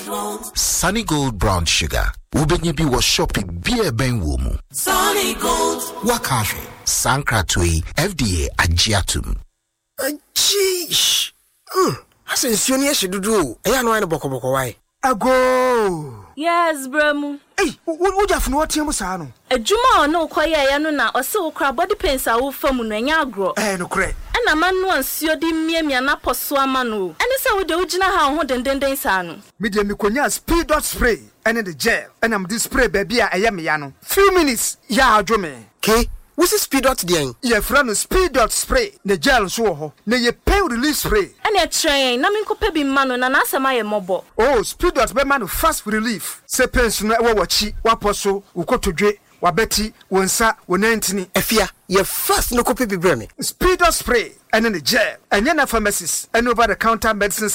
Sunny Gold Brown Sugar. Ubenye bi wo shopping beer ben womu. Sunny Gold. Wakafe. Sankratwe FDA agiatum. Jeez. Asensioni eshidudu. Eya no ane boko why? Ago. Yes, Bremu. Hey, wo jafunu what tiemu sa no? Ejuma no kwaye ya no na ose wo kra body pains a wo famu no anya agro. No kre. Na manu ansuo di miamia na poso ama no. Ene se wo de ugina ha ho dendenden sa no. Me de mikonya speed dot spray and the gel and am this spray baby a ya me ya no. Few minutes ya adwome. Ke, what's speed dot den? Ye fra no speed dot spray. The gel so ho. Na ye pain release spray. Ene train na minkopa bi ma no na asema ye mobo. Oh, speed dot be man fast relief. Se pains no e wo wachi, waposo, ukotodwe. Wabeti, wonsa, wonantini. Efia, ye first no copy be breme. Speed dot spray and then the gel. And yana pharmacies and over the counter medicines